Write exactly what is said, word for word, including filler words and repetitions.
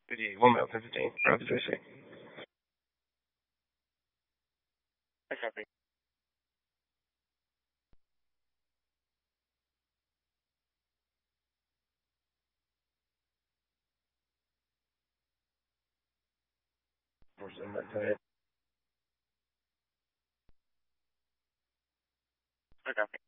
fifty, one minute fifteen. Route fifty. I copy. I copy.